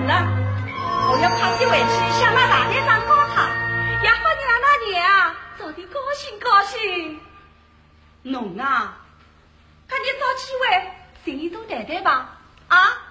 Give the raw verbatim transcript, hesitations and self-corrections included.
了，我要跑起回去向那大队长告状，也好让那娘啊做的高兴高兴。侬啊，看你找机会谁都带带吧，啊！